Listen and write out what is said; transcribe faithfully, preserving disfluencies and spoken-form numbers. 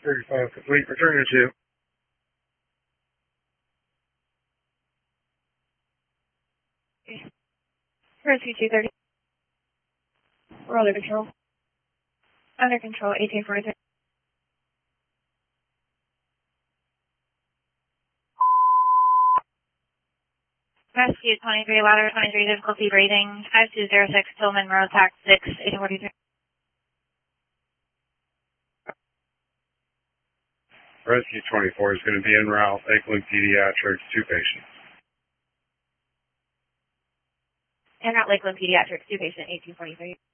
thirty-five complete. Return to two. Rescue two thirty. We're under control. Under control, eighteen forty-three. Rescue twenty-three, ladder twenty-three, difficulty breathing, five two zero six, Tillman Road, tax six, eighteen forty-three. Rescue twenty-four is going to be en route, Lakeland Pediatrics, two patients. En route, Lakeland Pediatrics, two patient, eighteen forty-three.